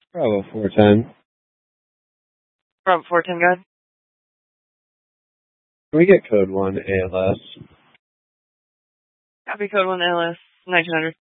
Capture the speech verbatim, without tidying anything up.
Bravo four ten. Bravo four ten, go ahead. Can we get code one A L S? Copy code one A L S, nineteen hundred.